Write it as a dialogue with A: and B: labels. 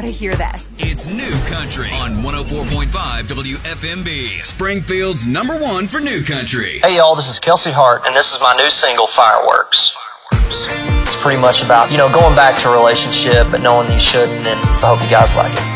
A: gotta hear this.
B: It's New Country on 104.5 WFMB. Springfield's #1 for New Country.
C: Hey y'all, this is Kelsey Hart, and this is my new single, Fireworks. It's pretty much about, going back to a relationship, but knowing you shouldn't, and so I hope you guys like it.